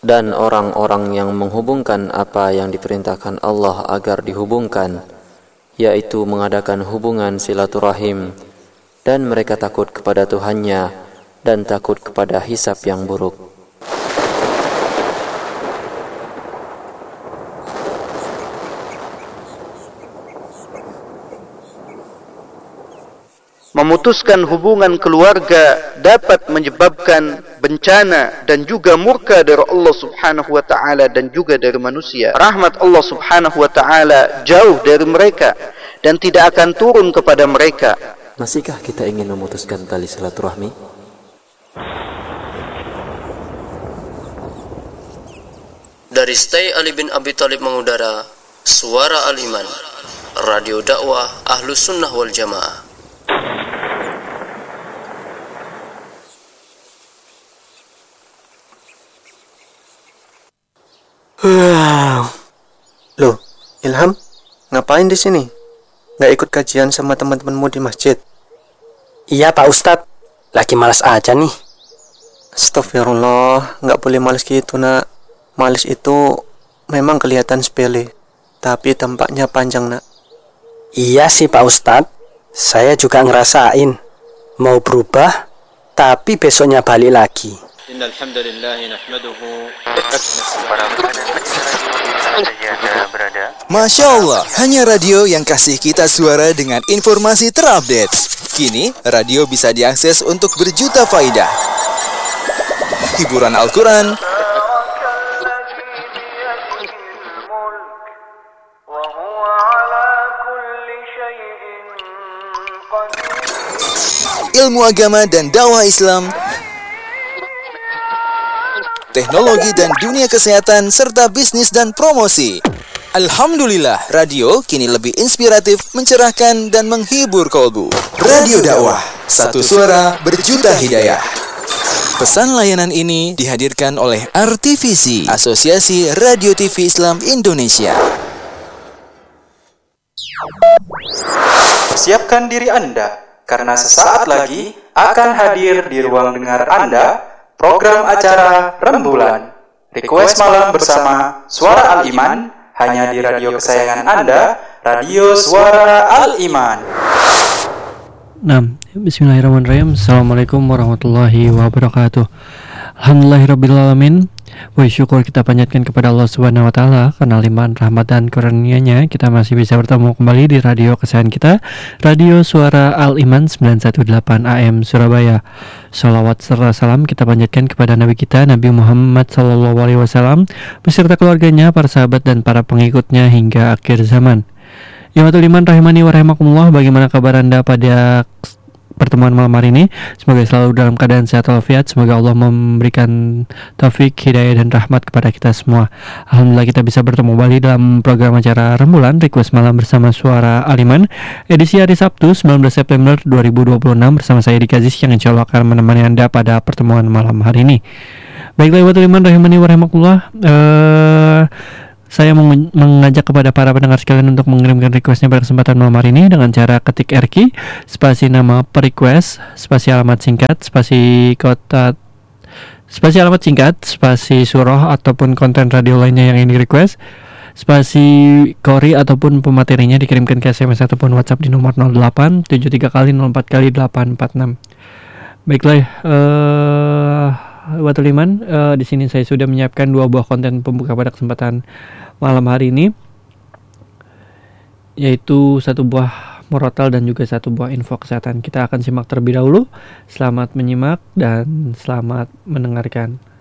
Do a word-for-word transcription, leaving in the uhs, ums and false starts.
dan orang-orang yang menghubungkan apa yang diperintahkan Allah agar dihubungkan, yaitu mengadakan hubungan silaturahim, dan mereka takut kepada Tuhannya dan takut kepada hisab yang buruk. Memutuskan hubungan keluarga dapat menyebabkan bencana dan juga murka dari Allah Subhanahu wa taala dan juga dari manusia. Rahmat Allah Subhanahu wa taala jauh dari mereka dan tidak akan turun kepada mereka. Masihkah kita ingin memutuskan tali silaturahmi? Dari Stay Ali bin Abi Thalib mengudara Suara Al-Iman, Radio Dakwah Ahlus Sunnah wal Jamaah. Loh, Ilham, ngapain di sini? Nggak ikut kajian sama teman-temanmu di masjid? Iya Pak Ustadz, lagi malas aja nih. Astagfirullah, nggak boleh malas gitu nak. Malas itu memang kelihatan sepele, tapi dampaknya panjang nak. Iya sih Pak Ustadz, saya juga ngerasain. Mau berubah, tapi besoknya balik lagi. Innal hamdalillah nahmaduhu. Masya Allah, hanya radio yang kasih kita suara dengan informasi terupdate. Kini, radio bisa diakses untuk berjuta faidah. Hiburan Al-Quran, ilmu agama dan dakwah Islam, teknologi dan dunia kesehatan, serta bisnis dan promosi. Alhamdulillah, radio kini lebih inspiratif, mencerahkan, dan menghibur kolbu. Radio Dakwah, satu suara berjuta hidayah. Pesan layanan ini dihadirkan oleh R T V C, Asosiasi Radio T V Islam Indonesia. Persiapkan diri Anda, karena sesaat lagi akan hadir di ruang dengar Anda program acara Rembulan, Request Malam bersama Suara Al-Iman, hanya di radio kesayangan Anda, Radio Suara Al-Iman. Nah, bismillahirrahmanirrahim. Assalamualaikum warahmatullahi wabarakatuh. Alhamdulillahirrabbilalamin. Puji syukur kita panjatkan kepada Allah Subhanahu wa taala karena limpahan rahmat dan karunia-Nya kita masih bisa bertemu kembali di radio kesayangan kita, Radio Suara Al-Iman sembilan satu delapan A M Surabaya. Salawat serta salam kita panjatkan kepada Nabi kita Nabi Muhammad sallallahu alaihi wasallam beserta keluarganya, para sahabat dan para pengikutnya hingga akhir zaman. Ya iman rahimani wa rahimakumullah, bagaimana kabar Anda pada pertemuan malam hari ini? Semoga selalu dalam keadaan sehat walafiat. Semoga Allah memberikan taufik, hidayah dan rahmat kepada kita semua. Alhamdulillah kita bisa bertemu kembali dalam program acara Rembulan, Request Malam bersama Suara Al-Iman, edisi hari Sabtu sembilan belas September dua ribu dua puluh enam, bersama saya Dik Aziz yang insya Allah akan menemani Anda pada pertemuan malam hari ini. Baiklah iman rahimani wa rahimakumullah, uh, saya meng- mengajak kepada para pendengar sekalian untuk mengirimkan requestnya pada kesempatan malam hari ini dengan cara ketik R Q, spasi nama per request, spasi alamat singkat, spasi kota, spasi alamat singkat, spasi surah ataupun konten radio lainnya yang ingin di request, spasi kori ataupun pematerinya dikirimkan ke S M S ataupun WhatsApp di nomor nol delapan tujuh tiga kali nol empat kali delapan empat enam. Baiklah, uh, Watul Iman, uh, di sini saya sudah menyiapkan dua buah konten pembuka pada kesempatan malam hari ini, yaitu satu buah murotal dan juga satu buah info kesehatan. Kita akan simak terlebih dahulu. Selamat menyimak dan selamat mendengarkan.